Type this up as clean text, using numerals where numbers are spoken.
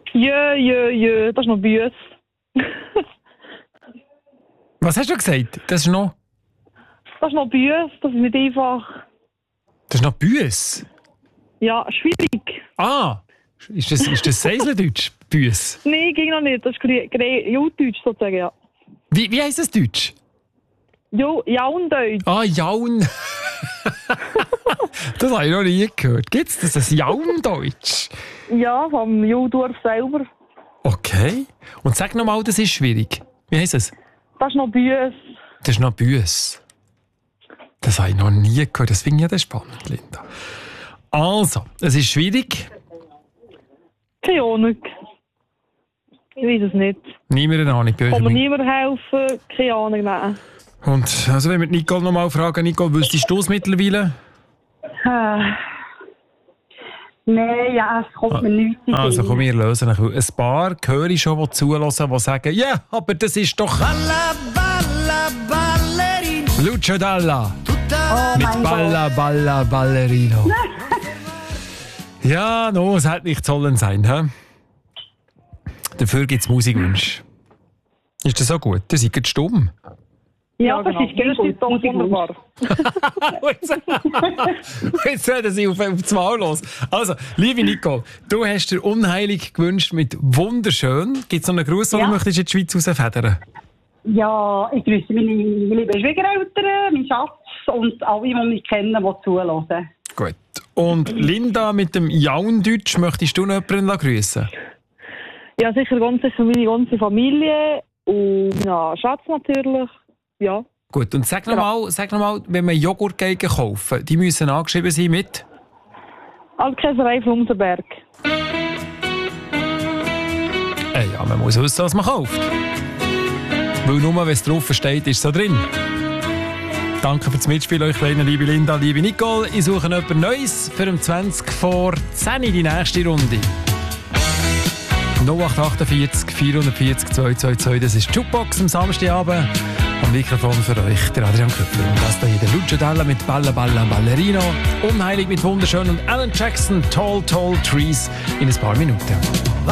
Das ist noch Büs. Was hast du gesagt? Das ist noch Büs, das ist nicht einfach. Das ist noch Büs? Ja, schwierig. Ah, ist das Seiseldeutsch? Büs? Nein, ging noch nicht. Das ist Jaundeutsch sozusagen, ja. Wie heisst das Deutsch? Jaundeutsch. Ah, Jaun. Das habe ich noch nie gehört. Gibt es das, ein Jaundeutsch? Ja, vom Jaudorf selber. Okay. Und sag nochmal, das ist schwierig. Wie heisst es? Das ist noch Büs. Das ist noch Büs. Das habe ich noch nie gehört. Das finde ich ja spannend, Linda. Also, es ist schwierig. Keine Ahnung. Ich weiß es nicht. Niemand eine Ahnung. Kann mir niemand helfen? Keine Ahnung, nein. Und also wenn wir Nicole noch mal fragen, Nicole, wüsstest du es mittlerweile? Nein, ja, es kommt mir nichts in den Also Sinn. komm, wir lösen ein paar höre ich schon, die zuhören, die sagen, ja, aber das ist doch Balla, balla, ballerina. Lucio Dalla. Oh Mit mein Balla, Gott. Balla, Ballerino. Ja, no, es hätte nicht sollen sein, hä? Dafür gibt es Musikwünsche. Ist das so gut? Ihr seid jetzt stumm. Ja, das ist Das ist doch wunderbar. Jetzt werden sie auf das Maul los. Also, liebe Nicole, du hast dir unheilig gewünscht mit wunderschön. Gibt es noch einen Gruß, den Ja. du möchtest in die Schweiz rausfedern? Ja, ich grüße meine lieben Schwiegereltern, meinen Schatz und alle, die mich kennen, die zuhören. Gut. Und Linda mit dem Jaundeutsch, möchtest du noch jemanden grüßen? Ja, sicher ganz sicher meine ganze Familie und ja, Schatz natürlich. Ja. Gut, und sag noch mal, wenn man Joghurt kaufen, die müssen angeschrieben sein mit? Altkäserei Flumsenberg. Ja, man muss wissen, was man kauft. Weil nur, wenn es drauf steht, ist es so drin. Danke fürs Mitspielen, euch kleinen, liebe Linda, liebe Nicole. Ich suche jemand Neues für um 20 vor 10 die nächste Runde. 0848 440 222, das ist die Jukebox am Samstagabend. Am Mikrofon für euch, der Adrian Köpfer. Und das hier der Lucio Dalla mit Balla Balla Ballerino. Unheilig mit wunderschön und Alan Jackson, Tall Tall Trees in ein paar Minuten.